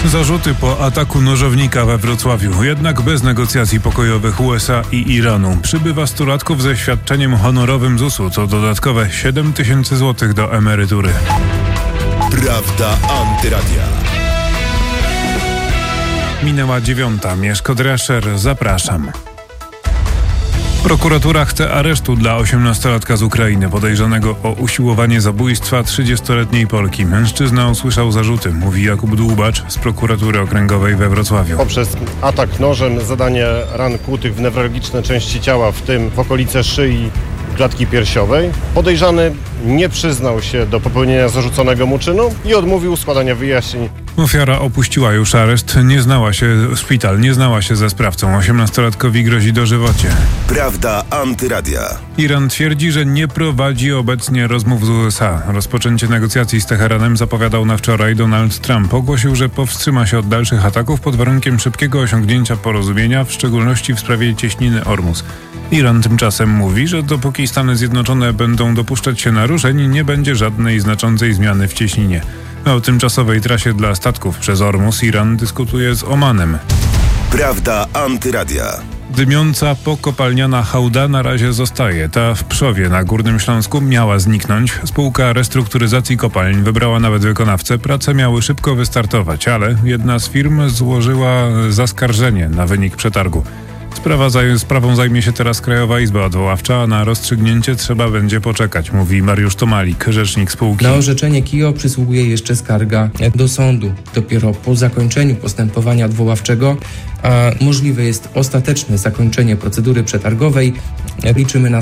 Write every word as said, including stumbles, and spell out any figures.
Zarzuty po ataku nożownika we Wrocławiu, jednak bez negocjacji pokojowych U S A i Iranu. Przybywa stulatków ze świadczeniem honorowym Z U S-u, to dodatkowe siedem tysięcy złotych do emerytury. Prawda Antyradia. Minęła dziewiąta. Mieszko Drescher, zapraszam. Prokuratura chce aresztu dla osiemnastolatka z Ukrainy podejrzanego o usiłowanie zabójstwa trzydziestoletniej Polki. Mężczyzna usłyszał zarzuty, mówi Jakub Dłubacz z prokuratury okręgowej we Wrocławiu. Poprzez atak nożem, zadanie ran kłutych w newralgiczne części ciała, w tym w okolice szyi, klatki piersiowej. Podejrzany nie przyznał się do popełnienia zarzuconego mu czynu i odmówił składania wyjaśnień. Ofiara opuściła już areszt, nie znała się, szpital, nie znała się ze sprawcą. osiemnastolatkowi grozi dożywocie. Prawda Antyradia. Iran twierdzi, że nie prowadzi obecnie rozmów z U S A. Rozpoczęcie negocjacji z Teheranem zapowiadał na wczoraj Donald Trump. Ogłosił, że powstrzyma się od dalszych ataków pod warunkiem szybkiego osiągnięcia porozumienia, w szczególności w sprawie cieśniny Ormus. Iran tymczasem mówi, że dopóki Stany Zjednoczone będą dopuszczać się naruszeń, nie będzie żadnej znaczącej zmiany w cieśninie. O tymczasowej trasie dla statków przez Ormus Iran dyskutuje z Omanem. Prawda Antyradia. Dymiąca pokopalniana hałda na razie zostaje. Ta w Pszowie na Górnym Śląsku miała zniknąć. Spółka restrukturyzacji kopalń wybrała nawet wykonawcę. Prace miały szybko wystartować, ale jedna z firm złożyła zaskarżenie na wynik przetargu. Sprawa zaj- sprawą zajmie się teraz Krajowa Izba Odwoławcza, a na rozstrzygnięcie trzeba będzie poczekać, mówi Mariusz Tomalik, rzecznik spółki. Na orzeczenie K I O przysługuje jeszcze skarga do sądu. Dopiero po zakończeniu postępowania odwoławczego a możliwe jest ostateczne zakończenie procedury przetargowej. Liczymy na